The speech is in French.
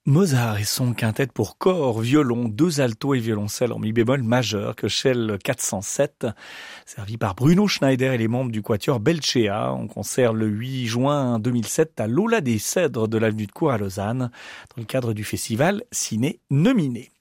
Mozart et son quintette pour corps, violon, deux altos et violoncelle en mi bémol majeur, Köchel 407, servi par Bruno Schneider et les membres du quatuor Belcea, en concert le 8 juin 2007 à l'Aula des Cèdres de l'avenue de Cour à Lausanne, dans le cadre du festival Ciné Nominé.